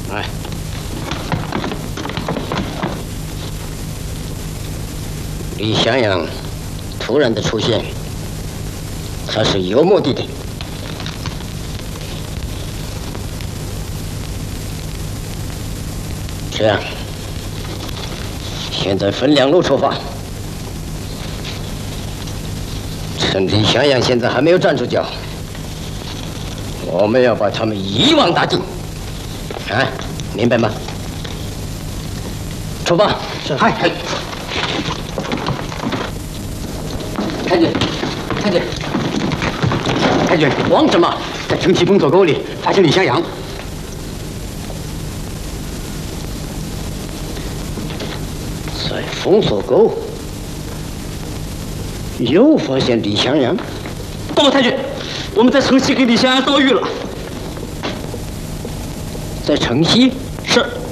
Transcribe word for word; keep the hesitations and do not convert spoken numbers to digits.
哎，李向阳突然的出现，他是有目的的。这样，现在分两路出发。 趁李向阳现在还没有站住脚，我们要把他们一网打尽，啊，明白吗？出发！是。嗨，太太君，太君，太君，慌什么？在城西封锁沟里发现李向阳。在封锁沟。 又发现李向阳，报告太君，我们在城西给李向阳遭遇了。在城西？是。